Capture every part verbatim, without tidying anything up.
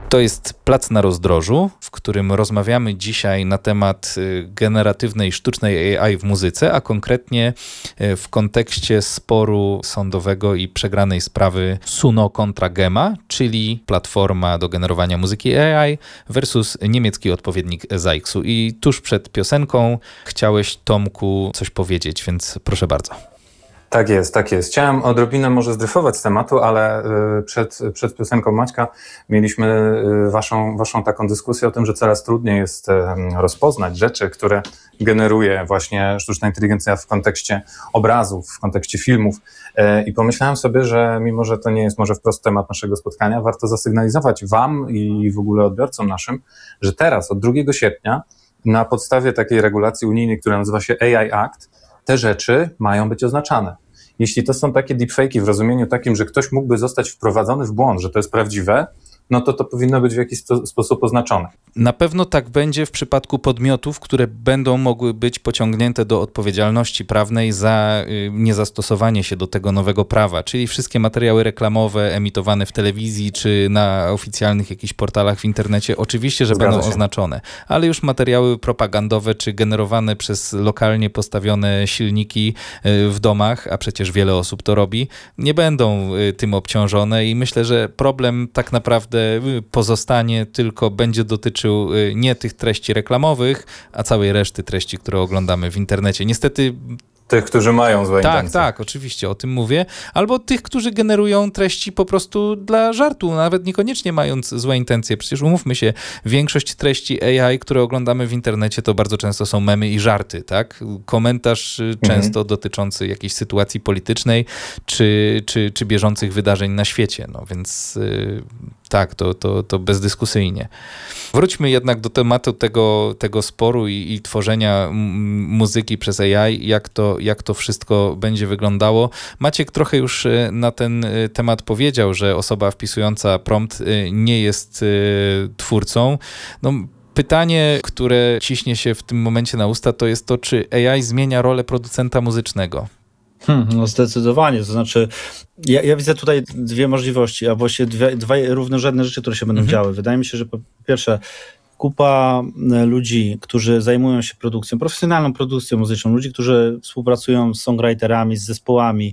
To jest Plac na Rozdrożu, w którym rozmawiamy dzisiaj na temat generatywnej sztucznej A I w muzyce, a konkretnie w kontekście sporu sądowego i przegranej sprawy Suno kontra Gema, czyli platforma do generowania muzyki A I versus niemiecki odpowiednik Zajksu. I tuż przed piosenką chciałeś, Tomku, coś powiedzieć, więc proszę bardzo. Tak jest, tak jest. Chciałem odrobinę może zdryfować z tematu, ale przed, przed piosenką Maćka mieliśmy waszą, waszą taką dyskusję o tym, że coraz trudniej jest rozpoznać rzeczy, które generuje właśnie sztuczna inteligencja w kontekście obrazów, w kontekście filmów. I pomyślałem sobie, że mimo, że to nie jest może wprost temat naszego spotkania, warto zasygnalizować wam i w ogóle odbiorcom naszym, że teraz od drugiego sierpnia na podstawie takiej regulacji unijnej, która nazywa się A I Act, te rzeczy mają być oznaczane. Jeśli to są takie deepfake'i w rozumieniu takim, że ktoś mógłby zostać wprowadzony w błąd, że to jest prawdziwe, no to to powinno być w jakiś sto- sposób oznaczone. Na pewno tak będzie w przypadku podmiotów, które będą mogły być pociągnięte do odpowiedzialności prawnej za y, niezastosowanie się do tego nowego prawa, czyli wszystkie materiały reklamowe emitowane w telewizji czy na oficjalnych jakichś portalach w internecie, oczywiście, że Zgadza będą się. oznaczone, ale już materiały propagandowe czy generowane przez lokalnie postawione silniki y, w domach, a przecież wiele osób to robi, nie będą y, tym obciążone i myślę, że problem tak naprawdę pozostanie, tylko będzie dotyczył nie tych treści reklamowych, a całej reszty treści, które oglądamy w internecie. Niestety Tych, którzy mają złe tak, intencje. tak, oczywiście, o tym mówię. Albo tych, którzy generują treści po prostu dla żartu, nawet niekoniecznie mając złe intencje. Przecież umówmy się, większość treści A I, które oglądamy w internecie, to bardzo często są memy i żarty, tak? Komentarz mhm. często dotyczący jakiejś sytuacji politycznej, czy, czy, czy bieżących wydarzeń na świecie. No więc yy, tak, to, to, to bezdyskusyjnie. Wróćmy jednak do tematu tego, tego sporu i, i tworzenia m- muzyki przez A I, jak to, jak to wszystko będzie wyglądało. Maciek trochę już na ten temat powiedział, że osoba wpisująca prompt nie jest twórcą. No, pytanie, które ciśnie się w tym momencie na usta, to jest to, czy A I zmienia rolę producenta muzycznego? Hmm, no zdecydowanie, to znaczy ja, ja widzę tutaj dwie możliwości, a właściwie dwie, dwie równorzędne rzeczy, które się będą mhm. działy. Wydaje mi się, że po pierwsze kupa ludzi, którzy zajmują się produkcją, profesjonalną produkcją muzyczną, ludzi, którzy współpracują z songwriterami, z zespołami,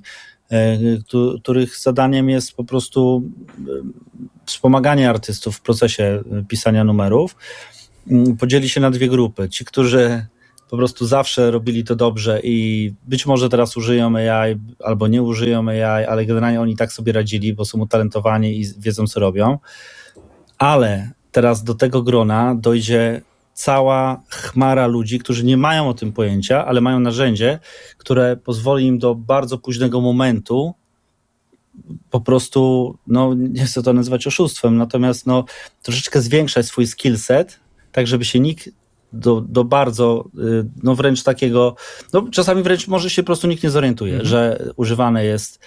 e, których zadaniem jest po prostu wspomaganie artystów w procesie pisania numerów, podzieli się na dwie grupy. Ci, którzy po prostu zawsze robili to dobrze i być może teraz użyją A I albo nie użyją A I, ale generalnie oni tak sobie radzili, bo są utalentowani i wiedzą, co robią. Ale teraz do tego grona dojdzie cała chmara ludzi, którzy nie mają o tym pojęcia, ale mają narzędzie, które pozwoli im do bardzo późnego momentu po prostu, no nie chcę to nazywać oszustwem, natomiast no troszeczkę zwiększać swój skill set, tak żeby się nikt do, do bardzo, no wręcz takiego, no czasami wręcz może się po prostu nikt nie zorientuje, mhm. że używane jest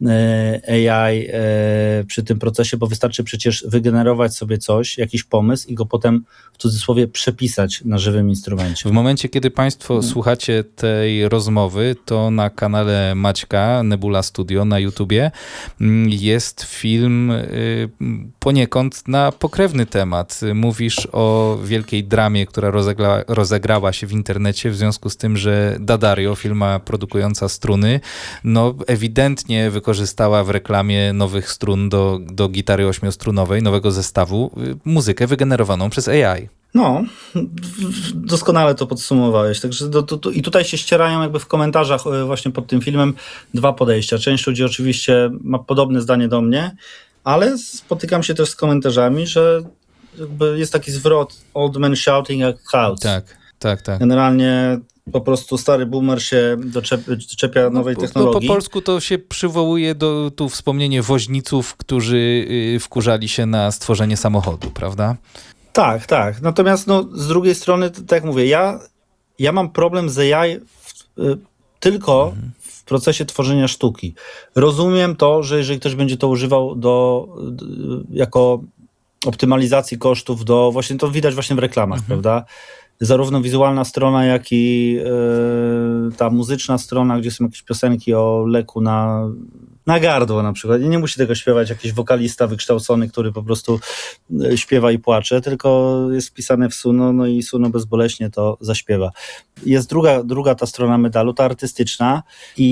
A I przy tym procesie, bo wystarczy przecież wygenerować sobie coś, jakiś pomysł i go potem w cudzysłowie przepisać na żywym instrumencie. W momencie, kiedy Państwo hmm. słuchacie tej rozmowy, to na kanale Maćka, Nebula Studio na YouTubie jest film poniekąd na pokrewny temat. Mówisz o wielkiej dramie, która rozegra, rozegrała się w internecie w związku z tym, że D'Addario, firma produkująca struny, no ewidentnie wykorzystała w reklamie nowych strun do, do gitary ośmiostrunowej, nowego zestawu, muzykę wygenerowaną przez A I. No, doskonale to podsumowałeś. Także do, do, do, i tutaj się ścierają jakby w komentarzach właśnie pod tym filmem dwa podejścia. Część ludzi oczywiście ma podobne zdanie do mnie, ale spotykam się też z komentarzami, że jakby jest taki zwrot old man shouting at clouds. Tak, tak, tak. Generalnie po prostu stary boomer się doczepia, doczepia nowej no, technologii. To po polsku to się przywołuje do tu wspomnienie woźniców, którzy wkurzali się na stworzenie samochodu, prawda? Tak, tak. Natomiast no, z drugiej strony, tak jak mówię, ja, ja mam problem z A I w, y, tylko mhm. w procesie tworzenia sztuki. Rozumiem to, że jeżeli ktoś będzie to używał do, do jako optymalizacji kosztów, do właśnie to widać właśnie w reklamach, mhm. prawda? Zarówno wizualna strona, jak i y, ta muzyczna strona, gdzie są jakieś piosenki o leku na, na gardło na przykład. I nie musi tego śpiewać jakiś wokalista wykształcony, który po prostu śpiewa i płacze, tylko jest wpisane w Suno, no i Suno bezboleśnie to zaśpiewa. Jest druga, druga ta strona medalu, ta artystyczna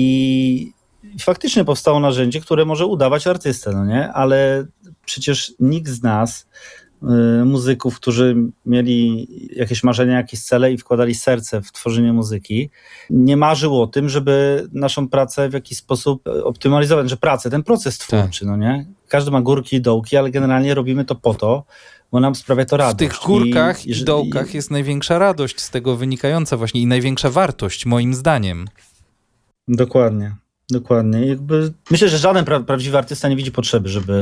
i faktycznie powstało narzędzie, które może udawać artystę, no nie? Ale przecież nikt z nas, y, muzyków, którzy mieli jakieś marzenia, jakieś cele i wkładali serce w tworzenie muzyki, nie marzył o tym, żeby naszą pracę w jakiś sposób optymalizować, że pracę, ten proces twórczy, tak. no nie? Każdy ma górki i dołki, ale generalnie robimy to po to, bo nam sprawia to radość. W tych górkach i, i, i dołkach jest największa radość z tego wynikająca właśnie i największa wartość, moim zdaniem. Dokładnie. Dokładnie. Jakby myślę, że żaden pra- prawdziwy artysta nie widzi potrzeby, żeby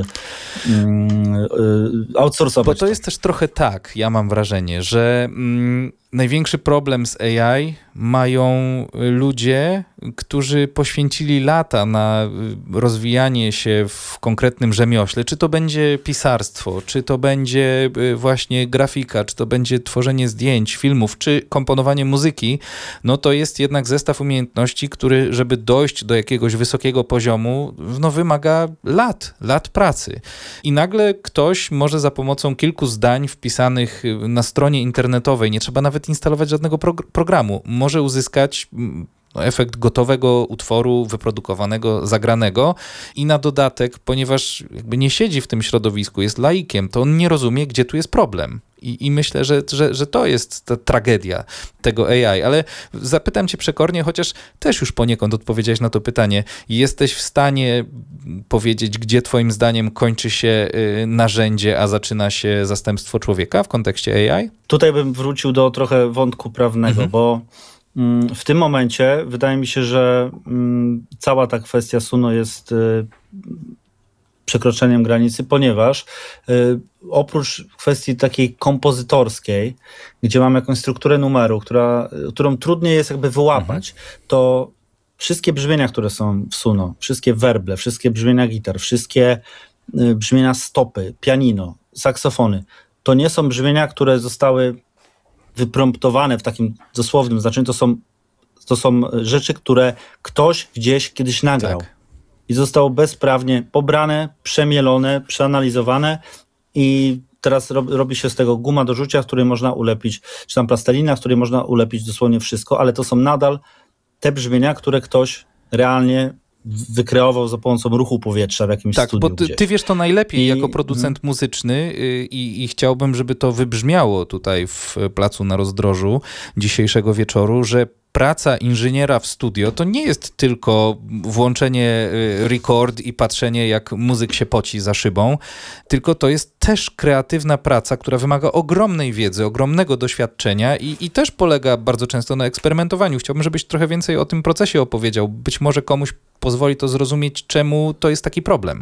mm, y, outsourcować. Bo to jest też trochę tak, ja mam wrażenie, że mm, największy problem z A I mają ludzie, którzy poświęcili lata na rozwijanie się w konkretnym rzemiośle, czy to będzie pisarstwo, czy to będzie właśnie grafika, czy to będzie tworzenie zdjęć, filmów, czy komponowanie muzyki, no to jest jednak zestaw umiejętności, który, żeby dojść do jakiegoś wysokiego poziomu, no wymaga lat, lat pracy. I nagle ktoś może za pomocą kilku zdań wpisanych na stronie internetowej, nie trzeba nawet instalować żadnego prog- programu, może uzyskać efekt gotowego utworu, wyprodukowanego, zagranego i na dodatek, ponieważ jakby nie siedzi w tym środowisku, jest laikiem, to on nie rozumie, gdzie tu jest problem. I, i myślę, że, że, że to jest ta tragedia tego A I. Ale zapytam cię przekornie, chociaż też już poniekąd odpowiedziałeś na to pytanie. Jesteś w stanie powiedzieć, gdzie twoim zdaniem kończy się narzędzie, a zaczyna się zastępstwo człowieka w kontekście A I? Tutaj bym wrócił do trochę wątku prawnego, mhm. bo w tym momencie wydaje mi się, że cała ta kwestia Suno jest przekroczeniem granicy, ponieważ oprócz kwestii takiej kompozytorskiej, gdzie mamy jakąś strukturę numeru, która, którą trudniej jest jakby wyłapać, mhm. to wszystkie brzmienia, które są w Suno, wszystkie werble, wszystkie brzmienia gitar, wszystkie brzmienia stopy, pianino, saksofony, to nie są brzmienia, które zostały wypromptowane w takim dosłownym znaczeniu, to są, to są rzeczy, które ktoś gdzieś kiedyś nagrał. Tak. I zostało bezprawnie pobrane, przemielone, przeanalizowane i teraz rob, robi się z tego guma do rzucia, z której można ulepić, czy tam plastelina, z której można ulepić dosłownie wszystko, ale to są nadal te brzmienia, które ktoś realnie wykreował za pomocą ruchu powietrza w jakimś tak, studiu. Tak, bo ty, gdzieś. ty wiesz to najlepiej I, jako producent mm. muzyczny i, i chciałbym, żeby to wybrzmiało tutaj w Placu na Rozdrożu dzisiejszego wieczoru, że praca inżyniera w studio to nie jest tylko włączenie record i patrzenie, jak muzyk się poci za szybą, tylko to jest też kreatywna praca, która wymaga ogromnej wiedzy, ogromnego doświadczenia i, i też polega bardzo często na eksperymentowaniu. Chciałbym, żebyś trochę więcej o tym procesie opowiedział. Być może komuś pozwoli to zrozumieć, czemu to jest taki problem.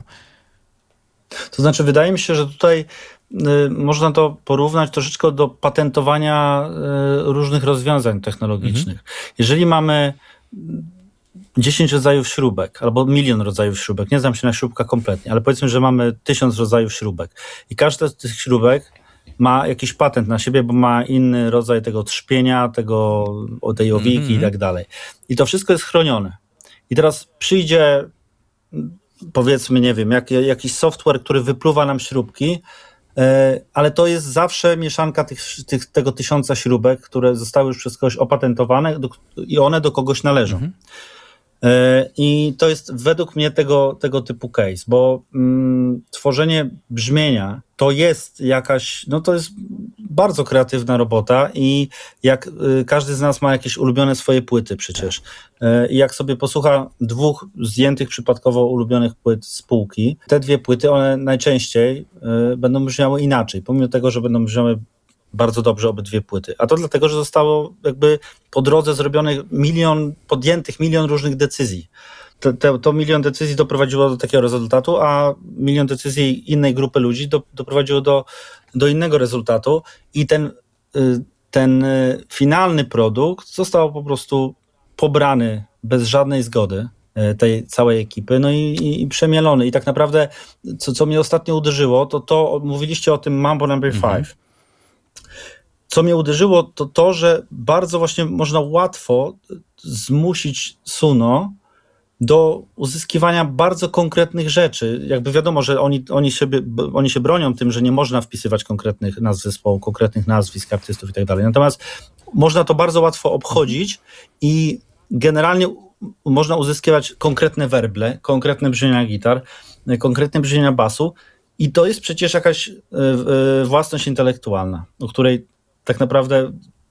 To znaczy, wydaje mi się, że tutaj y, można to porównać troszeczkę do patentowania y, różnych rozwiązań technologicznych. Mhm. Jeżeli mamy dziesięć rodzajów śrubek, albo milion rodzajów śrubek, nie znam się na śrubkach kompletnie, ale powiedzmy, że mamy tysiąc rodzajów śrubek i każda z tych śrubek ma jakiś patent na siebie, bo ma inny rodzaj tego trzpienia, tego, tej owiki mhm. i tak dalej. I to wszystko jest chronione. I teraz przyjdzie, powiedzmy, nie wiem, jak, jakiś software, który wypluwa nam śrubki, e, ale to jest zawsze mieszanka tych, tych, tego tysiąca śrubek, które zostały już przez kogoś opatentowane do, i one do kogoś należą. Mhm. E, I to jest według mnie tego, tego typu case, bo mm, tworzenie brzmienia to jest jakaś, no to jest bardzo kreatywna robota i jak y, każdy z nas ma jakieś ulubione swoje płyty przecież. Y, I jak sobie posłucha dwóch zdjętych przypadkowo ulubionych płyt z półki, te dwie płyty, one najczęściej y, będą brzmiały inaczej, pomimo tego, że będą brzmiały bardzo dobrze obydwie płyty. A to dlatego, że zostało jakby po drodze zrobionych milion, podjętych milion różnych decyzji. To, to, to milion decyzji doprowadziło do takiego rezultatu, a milion decyzji innej grupy ludzi do, doprowadziło do, do innego rezultatu i ten, ten finalny produkt został po prostu pobrany bez żadnej zgody tej całej ekipy, no i, i, i przemielony. I tak naprawdę, co, co mnie ostatnio uderzyło, to to, mówiliście o tym Mambo number five. Mhm. Co mnie uderzyło, to to, że bardzo właśnie można łatwo zmusić Suno do uzyskiwania bardzo konkretnych rzeczy. Jakby wiadomo, że oni, oni, siebie, oni się bronią tym, że nie można wpisywać konkretnych nazw zespołu, konkretnych nazwisk artystów i tak dalej. Natomiast można to bardzo łatwo obchodzić i generalnie można uzyskiwać konkretne werble, konkretne brzmienia gitar, konkretne brzmienia basu i to jest przecież jakaś własność intelektualna, o której tak naprawdę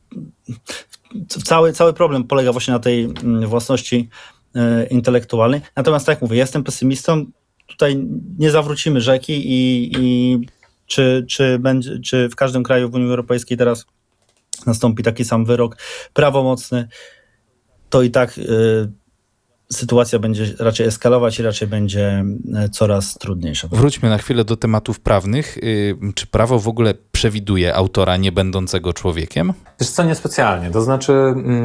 cały, cały problem polega właśnie na tej własności intelektualnej. Natomiast tak jak mówię, jestem pesymistą, tutaj nie zawrócimy rzeki i, i czy, czy, będzie, czy w każdym kraju w Unii Europejskiej teraz nastąpi taki sam wyrok prawomocny, to i tak y, sytuacja będzie raczej eskalować i raczej będzie coraz trudniejsza. Wróćmy na chwilę do tematów prawnych. Czy prawo w ogóle przewiduje autora nie będącego człowiekiem? Wiesz co, niespecjalnie. To znaczy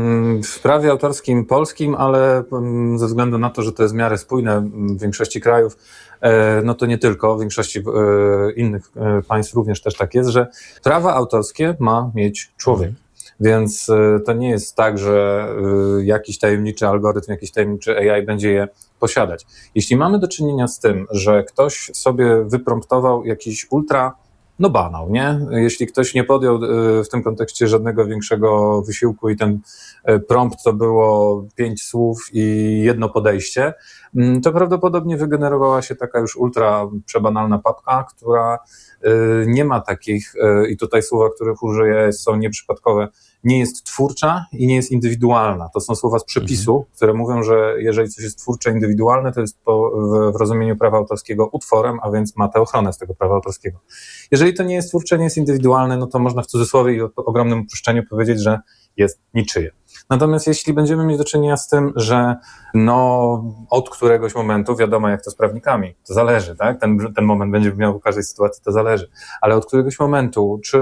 w prawie autorskim polskim, ale ze względu na to, że to jest w miarę spójne w większości krajów, no to nie tylko, w większości innych państw również też tak jest, że prawa autorskie ma mieć człowiek. Więc to nie jest tak, że jakiś tajemniczy algorytm, jakiś tajemniczy A I będzie je posiadać. Jeśli mamy do czynienia z tym, że ktoś sobie wypromptował jakiś ultra, no banał, nie? Jeśli ktoś nie podjął w tym kontekście żadnego większego wysiłku i ten prompt to było pięć słów i jedno podejście, to prawdopodobnie wygenerowała się taka już ultra przebanalna papka, która nie ma takich, i tutaj słowa, których użyję, są nieprzypadkowe, nie jest twórcza i nie jest indywidualna. To są słowa z przepisu, mhm. które mówią, że jeżeli coś jest twórcze, indywidualne, to jest po, w, w rozumieniu prawa autorskiego utworem, a więc ma tę ochronę z tego prawa autorskiego. Jeżeli to nie jest twórcze, nie jest indywidualne, no to można w cudzysłowie i o ogromnym uproszczeniu powiedzieć, że jest niczyje. Natomiast jeśli będziemy mieć do czynienia z tym, że no od któregoś momentu, wiadomo jak to z prawnikami, to zależy, tak? Ten, ten moment będzie miał w każdej sytuacji, to zależy, ale od któregoś momentu, czy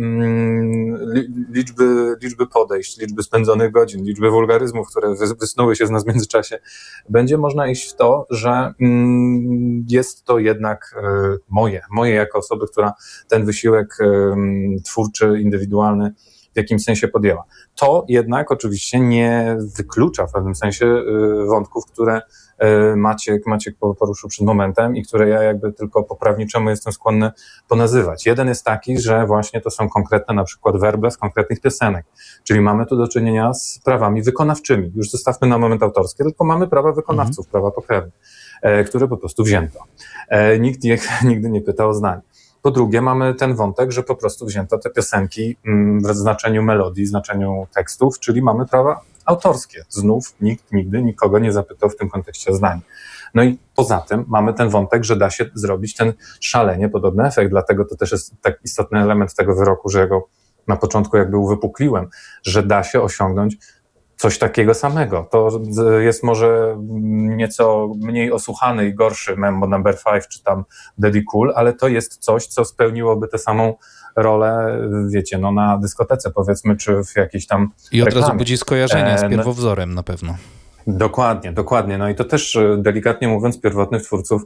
mm, liczby, liczby podejść, liczby spędzonych godzin, liczby wulgaryzmów, które wysnuły się z nas w międzyczasie, będzie można iść w to, że mm, jest to jednak y, moje, moje jako osoby, która ten wysiłek y, twórczy, indywidualny w jakimś sensie podjęła. To jednak oczywiście nie wyklucza w pewnym sensie wątków, które Maciek, Maciek poruszył przed momentem i które ja jakby tylko po prawniczemu jestem skłonny ponazywać. Jeden jest taki, że właśnie to są konkretne na przykład werble z konkretnych piosenek, czyli mamy tu do czynienia z prawami wykonawczymi. Już zostawmy na moment autorskie, tylko mamy prawa wykonawców, mhm. prawa pokrewne, które po prostu wzięto. Nikt je, nigdy nie pytał o zdanie. Po drugie mamy ten wątek, że po prostu wzięto te piosenki w znaczeniu melodii, w znaczeniu tekstów, czyli mamy prawa autorskie. Znów nikt nigdy nikogo nie zapytał w tym kontekście o zdanie. No i poza tym mamy ten wątek, że da się zrobić ten szalenie podobny efekt, dlatego to też jest tak istotny element tego wyroku, że ja go na początku jakby uwypukliłem, że da się osiągnąć coś takiego samego. To jest może nieco mniej osłuchany i gorszy Mambo number five czy tam Daddy Cool, ale to jest coś, co spełniłoby tę samą rolę, wiecie, no na dyskotece powiedzmy, czy w jakiejś tam I od reklamie. razu budzi skojarzenia z pierwowzorem na pewno. Dokładnie, dokładnie. No i to też delikatnie mówiąc pierwotnych twórców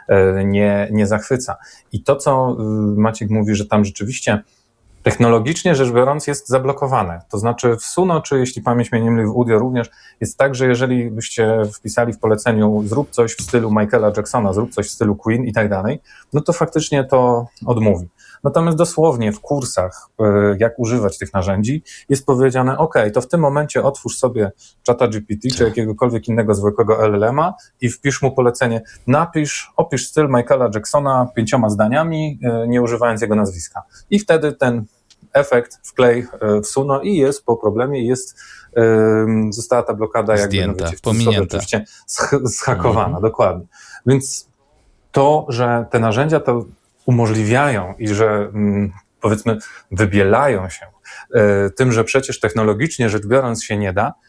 nie, nie zachwyca. I to, co Maciek mówi, że tam rzeczywiście technologicznie rzecz biorąc jest zablokowane. To znaczy w Suno, czy jeśli pamięć mnie nie myli, w Udio również, jest tak, że jeżeli byście wpisali w poleceniu zrób coś w stylu Michaela Jacksona, zrób coś w stylu Queen i tak dalej, no to faktycznie to odmówi. Natomiast dosłownie w kursach, jak używać tych narzędzi, jest powiedziane, ok, to w tym momencie otwórz sobie czata G P T czy jakiegokolwiek innego zwykłego L L M-a i wpisz mu polecenie, napisz, opisz styl Michaela Jacksona pięcioma zdaniami, nie używając jego nazwiska. I wtedy ten efekt wklej w Suno i jest po problemie, jest, została ta blokada jakby, zdjęta, no wiecie, pominięta. Oczywiście zhakowana, mhm. dokładnie. Więc to, że te narzędzia to umożliwiają i że powiedzmy wybielają się tym, że przecież technologicznie rzecz biorąc się nie da,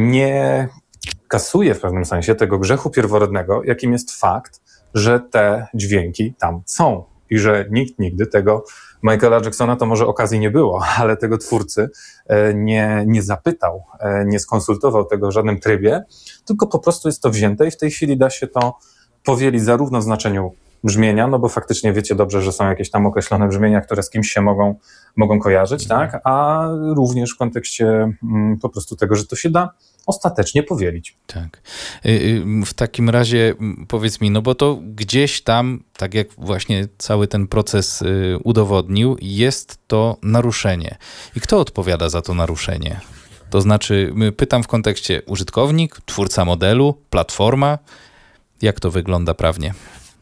nie kasuje w pewnym sensie tego grzechu pierworodnego, jakim jest fakt, że te dźwięki tam są i że nikt nigdy tego Michaela Jacksona, to może okazji nie było, ale tego twórcy nie, nie zapytał, nie skonsultował tego w żadnym trybie, tylko po prostu jest to wzięte i w tej chwili da się to powielić zarówno w znaczeniu brzmienia, no bo faktycznie wiecie dobrze, że są jakieś tam określone brzmienia, które z kimś się mogą, mogą kojarzyć, tak? A również w kontekście mm, po prostu tego, że to się da ostatecznie powielić. Tak. W takim razie powiedz mi, no bo to gdzieś tam, tak jak właśnie cały ten proces udowodnił, jest to naruszenie. I kto odpowiada za to naruszenie? To znaczy, pytam w kontekście użytkownik, twórca modelu, platforma. Jak to wygląda prawnie?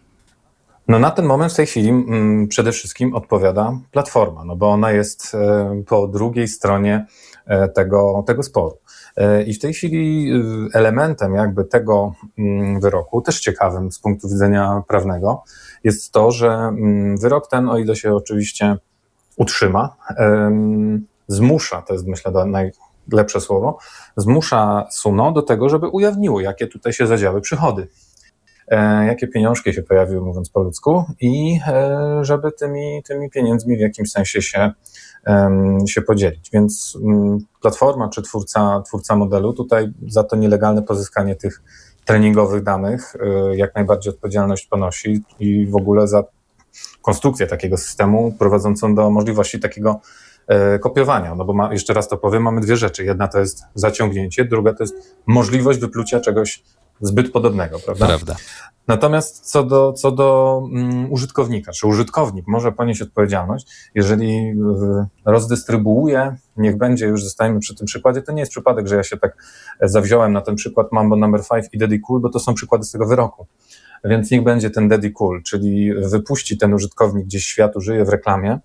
No na ten moment w tej chwili m, przede wszystkim odpowiada platforma, no bo ona jest e, po drugiej stronie e, tego, tego sporu. E, I w tej chwili e, elementem jakby tego m, wyroku, też ciekawym z punktu widzenia prawnego, jest to, że m, wyrok ten, o ile się oczywiście utrzyma, e, zmusza, to jest myślę najlepsze słowo, zmusza Suno do tego, żeby ujawniło, jakie tutaj się zadziały przychody. Jakie pieniążki się pojawiły, mówiąc po ludzku, i żeby tymi, tymi pieniędzmi w jakimś sensie się, się podzielić. Więc platforma czy twórca, twórca modelu tutaj za to nielegalne pozyskanie tych treningowych danych jak najbardziej odpowiedzialność ponosi i w ogóle za konstrukcję takiego systemu prowadzącą do możliwości takiego kopiowania. No bo ma, jeszcze raz to powiem, mamy dwie rzeczy. Jedna to jest zaciągnięcie, druga to jest możliwość wyplucia czegoś zbyt podobnego, prawda? Prawda. Natomiast co do, co do um, użytkownika, czy użytkownik może ponieść odpowiedzialność, jeżeli y, rozdystrybuuje, niech będzie, już zostajemy przy tym przykładzie, to nie jest przypadek, że ja się tak zawziąłem na ten przykład Mambo number five i Daddy Cool, bo to są przykłady z tego wyroku. Więc niech będzie ten Daddy Cool, czyli wypuści ten użytkownik gdzieś światu, żyje w reklamie,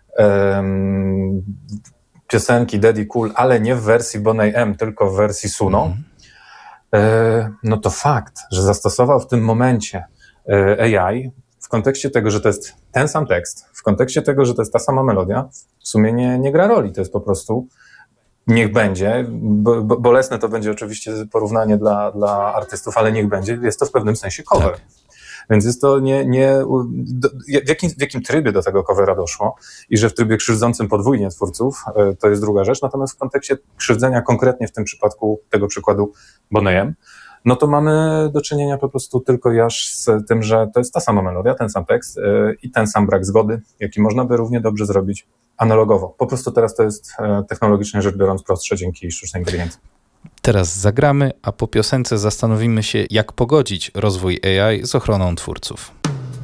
um, piosenki Daddy Cool, ale nie w wersji Boney M, tylko w wersji Suno. Mm. No to fakt, że zastosował w tym momencie A I w kontekście tego, że to jest ten sam tekst, w kontekście tego, że to jest ta sama melodia, w sumie nie, nie gra roli. To jest po prostu niech będzie. Bo, bo, bolesne to będzie oczywiście porównanie dla, dla artystów, ale niech będzie. Jest to w pewnym sensie cover. Tak. Więc jest to nie... nie do, w, jakim, w jakim trybie do tego covera doszło i że w trybie krzywdzącym podwójnie twórców, to jest druga rzecz. Natomiast w kontekście krzywdzenia konkretnie w tym przypadku, tego przykładu Boneyem, no to mamy do czynienia po prostu tylko i aż z tym, że to jest ta sama melodia, ten sam tekst i ten sam brak zgody, jaki można by równie dobrze zrobić analogowo. Po prostu teraz to jest technologicznie rzecz biorąc prostsze dzięki sztucznej inteligencji. Teraz zagramy, a po piosence zastanowimy się, jak pogodzić rozwój A I z ochroną twórców.